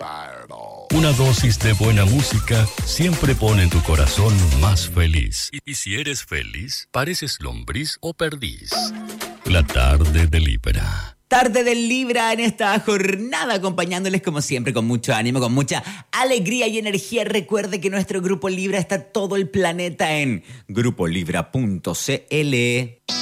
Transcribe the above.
Una dosis de buena música siempre pone tu corazón más feliz. Y si eres feliz, pareces lombriz o perdiz. La tarde de Libra. Tarde del Libra en esta jornada, acompañándoles como siempre con mucho ánimo, con mucha alegría y energía. Recuerde que nuestro Grupo Libra está todo el planeta en grupolibra.cl.